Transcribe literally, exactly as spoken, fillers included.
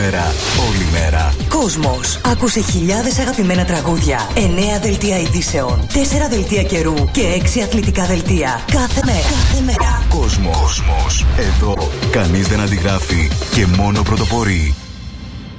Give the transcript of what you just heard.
μέρα, όλη μέρα. Κόσμος. Άκουσε χιλιάδες αγαπημένα τραγούδια, εννέα δελτία ειδήσεων, τέσσερα δελτία καιρού και έξι αθλητικά δελτία. Κάθε μέρα. Κάθε μέρα. Κόσμος. Κόσμος. Εδώ κανείς δεν αντιγράφει και μόνο πρωτοπορεί.